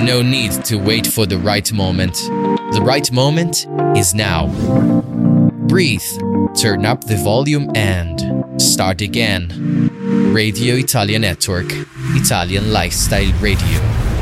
No need to wait for the right moment. The right moment is now. Breathe, turn up the volume and start again. Radio Italia Network, Italian Lifestyle Radio.